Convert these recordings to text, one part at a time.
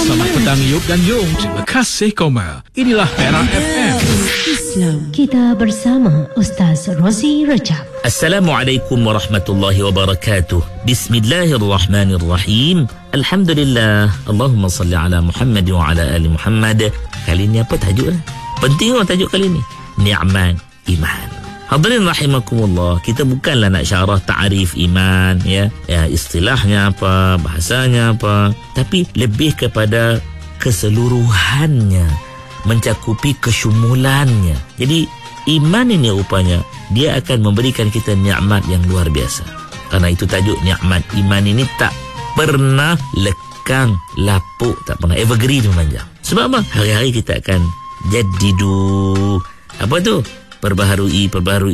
Selamat petang Yub dan Yung. Terima kasih Koma. Inilah Perak FM. Islam. Kita bersama Ustaz Rozi Rajab. Assalamualaikum warahmatullahi wabarakatuh. Bismillahirrahmanirrahim. Alhamdulillah. Allahumma salli ala Muhammad wa ala ali Muhammad. Kali ni apa tajuk ni? Penting tajuk kali ni. Ni'mat iman. Hadirin rahimakumullah, kita bukanlah nak syarah ta'rif iman, ya, istilahnya apa, bahasanya apa, tapi lebih kepada keseluruhannya, mencakupi kesyumulannya. Jadi iman ini rupanya dia akan memberikan kita nikmat yang luar biasa. Karena itu tajuk nikmat iman ini tak pernah lekang, lapuk, tak pernah evergreen memanjang. Sebab apa? Hari-hari kita akan jadidu, apa tu? Perbaharui,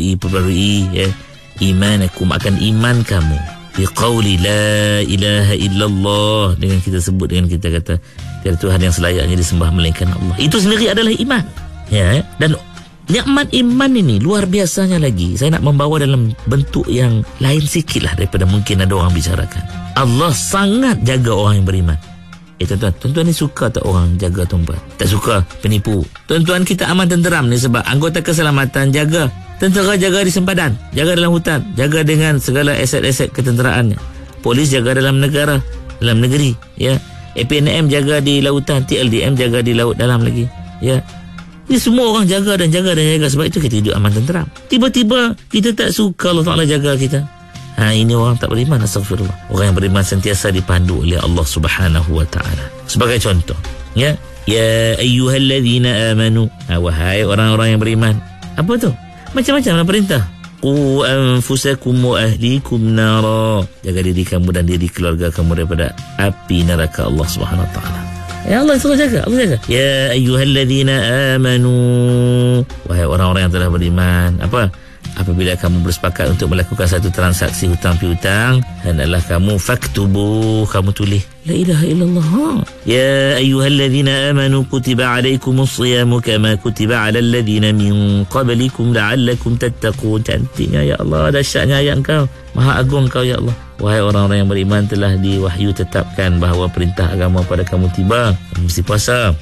ya. Imanakum, akan iman kamu. Biqauli la ilaha illallah. Dengan kita sebut, dengan kita kata tiada Tuhan yang selayaknya disembah melainkan Allah. Itu sendiri adalah iman. Ya. Dan nikmat iman ini luar biasanya lagi. Saya nak membawa dalam bentuk yang lain sikit lah daripada mungkin ada orang bicarakan. Allah sangat jaga orang yang beriman. Tuan-tuan ni suka tak orang jaga tuan? Tak suka penipu. Tuan-tuan kita aman tenteram ni sebab anggota keselamatan jaga. Tentera jaga di sempadan, jaga dalam hutan, jaga dengan segala aset-aset ketenteraannya. Polis jaga dalam negara, dalam negeri, ya. APNM jaga di lautan, TLDM jaga di laut dalam lagi, ya. Ini semua orang jaga dan jaga. Sebab itu kita hidup aman tenteram. Tiba-tiba kita tak suka Allah Ta'ala jaga kita. Ini orang tak beriman, astagfirullah. Orang yang beriman sentiasa dipandu oleh Allah Subhanahu wa ta'ala. Sebagai contoh, ya, ya ayyuhalladzina amanu, wahai orang-orang yang beriman. Apa tu? Macam-macam lah perintah. Qu anfusakum wa ahlikum nara. Jaga diri kamu dan diri keluarga kamu daripada api neraka Allah Subhanahu wa ta'ala. Ya Allah suruh jaga, Allah jaga. Ya ayyuhalladzina amanu, wahai orang-orang yang telah beriman. Apa? Apabila kamu bersepakat untuk melakukan satu transaksi hutang piutang, hendaklah kamu faktubu, kamu tulis la ilaha illallah. Ya ayyuhalladzina amanu kutiba alaikumus siyamu kama kutiba alal ladzina min qablikum la'allakum tattaqun. Cantiknya ya Allah, dahsyatnya ayat Engkau, Maha Agung Engkau ya Allah. Wahai orang-orang yang beriman, telah diwahyu tetapkan bahawa perintah agama pada kamu tiba, mesti puasa,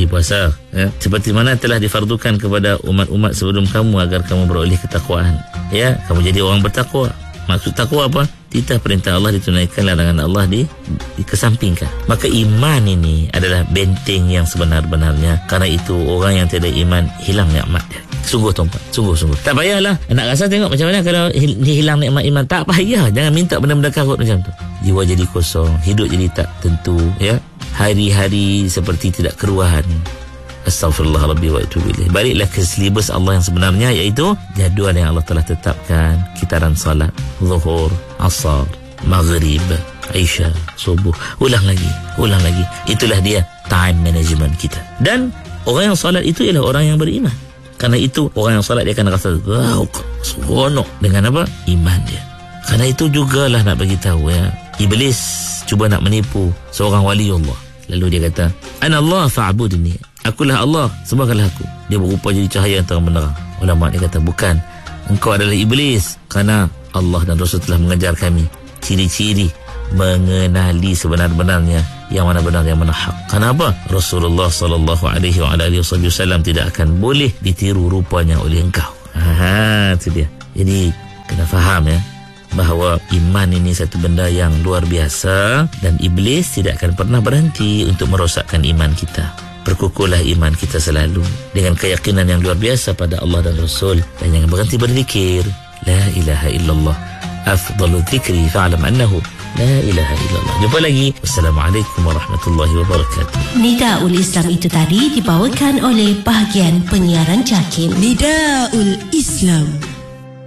ya. Seperti mana telah difardukan kepada umat-umat sebelum kamu agar kamu beroleh ketakwaan, ya. Kamu jadi orang bertakwa. Maksud takwa apa? Titah perintah Allah ditunaikan, larangan Allah dikesampingkan. Maka iman ini adalah benteng yang sebenar-benarnya. Karena itu orang yang tiada iman hilang nikmat dia. Sungguh tuan-tuan, sungguh. Tak payahlah nak rasa tengok macam mana kalau hilang nikmat iman. Tak payah, jangan minta benda-benda karut macam tu. Jiwa jadi kosong, hidup jadi tak tentu, ya. Hari-hari seperti tidak keruan. Astaghfirullah Rabbi wa atubu ilaih. Baliklah ke silibus Allah yang sebenarnya, iaitu jadual yang Allah telah tetapkan. Kitaran salat, zuhur, asar, maghrib, isya, subuh. Ulang lagi. Itulah dia time management kita. Dan orang yang salat itu ialah orang yang beriman. Karena itu orang yang salat dia akan rasa seronok dengan apa? Iman dia. Karena itu jugalah nak bagi tahu, ya. Iblis cuba nak menipu seorang wali Allah. Lalu dia kata, "Ana Allah fa'budni." Akulah Allah, sembahkanlah aku. Dia berupa jadi cahaya yang terang benderang. Ulama dia kata, bukan, engkau adalah iblis. Kerana Allah dan Rasul telah mengajar kami ciri-ciri mengenali sebenar-benarnya yang mana benar, yang mana hak. Kenapa? Rasulullah sallallahu alaihi wasallam tidak akan boleh ditiru rupanya oleh engkau. Itu dia. Jadi kena faham, ya, bahawa iman ini satu benda yang luar biasa dan iblis tidak akan pernah berhenti untuk merosakkan iman kita. Perkukuhlah iman kita selalu dengan keyakinan yang luar biasa pada Allah dan Rasul, dan jangan berhenti berzikir la ilaha illallah. Afdalu dzikri fa'lam annahu la ilaha illallah. Jumpa lagi. Wassalamualaikum warahmatullahi wabarakatuh. Nidaul Islam itu tadi dibawakan oleh bahagian penyiaran JAKIM. Nidaul Islam.